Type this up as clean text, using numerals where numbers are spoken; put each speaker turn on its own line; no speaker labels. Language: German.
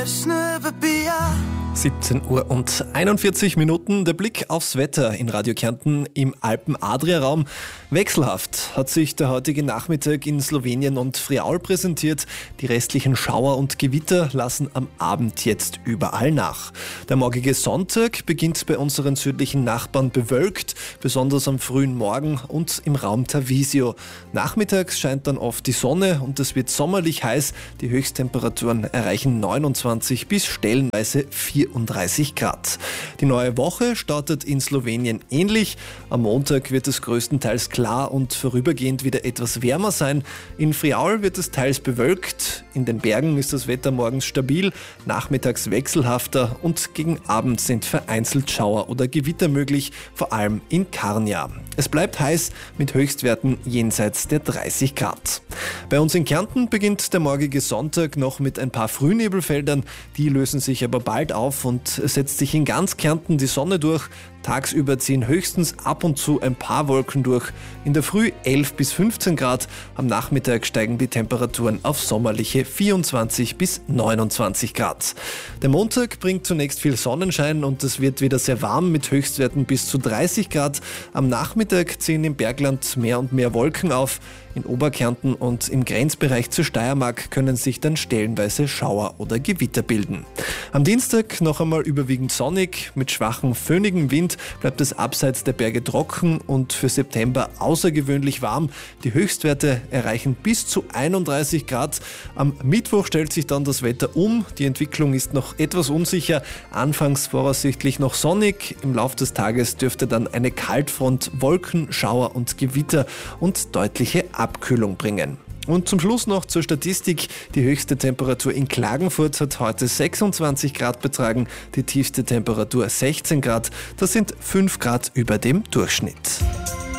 17 Uhr und 41 Minuten. Der Blick aufs Wetter in Radio Kärnten im Alpen-Adria-Raum. Wechselhaft hat sich der heutige Nachmittag in Slowenien und Friaul präsentiert. Die restlichen Schauer und Gewitter lassen am Abend jetzt überall nach. Der morgige Sonntag beginnt bei unseren südlichen Nachbarn bewölkt, besonders am frühen Morgen und im Raum Tavisio. Nachmittags scheint dann oft die Sonne und es wird sommerlich heiß. Die Höchsttemperaturen erreichen 29 bis stellenweise 34 Grad. Die neue Woche startet in Slowenien ähnlich. Am Montag wird es größtenteils klar und vorübergehend wieder etwas wärmer sein. In Friaul wird es teils bewölkt. In den Bergen ist das Wetter morgens stabil, nachmittags wechselhafter und gegen Abend sind vereinzelt Schauer oder Gewitter möglich, vor allem in Karnia. Es bleibt heiß mit Höchstwerten jenseits der 30 Grad. Bei uns in Kärnten beginnt der morgige Sonntag noch mit ein paar Frühnebelfeldern. Die lösen sich aber bald auf und es setzt sich in ganz Kärnten die Sonne durch. Tagsüber ziehen höchstens ab und zu ein paar Wolken durch. In der Früh 11 bis 15 Grad. Am Nachmittag steigen die Temperaturen auf sommerliche 24 bis 29 Grad. Der Montag bringt zunächst viel Sonnenschein und es wird wieder sehr warm mit Höchstwerten bis zu 30 Grad. Am Nachmittag ziehen im Bergland mehr und mehr Wolken auf. In Oberkärnten und im Grenzbereich zur Steiermark können sich dann stellenweise Schauer oder Gewitter bilden. Am Dienstag noch einmal überwiegend sonnig. Mit schwachem, föhnigem Wind bleibt es abseits der Berge trocken und für September außergewöhnlich warm. Die Höchstwerte erreichen bis zu 31 Grad. Am Mittwoch stellt sich dann das Wetter um. Die Entwicklung ist noch etwas unsicher. Anfangs voraussichtlich noch sonnig. Im Laufe des Tages dürfte dann eine Kaltfront Wolken, Schauer und Gewitter und deutliche Abkühlung bringen. Und zum Schluss noch zur Statistik. Die höchste Temperatur in Klagenfurt hat heute 26 Grad betragen, die tiefste Temperatur 16 Grad. Das sind 5 Grad über dem Durchschnitt.